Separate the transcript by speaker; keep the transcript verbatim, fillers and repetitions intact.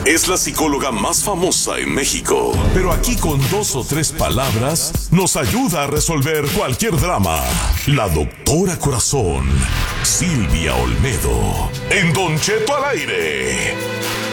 Speaker 1: Es la psicóloga más famosa en México. Pero aquí con dos o tres palabras nos ayuda a resolver cualquier drama. La doctora Corazón, Silvia Olmedo, en Don Cheto al aire.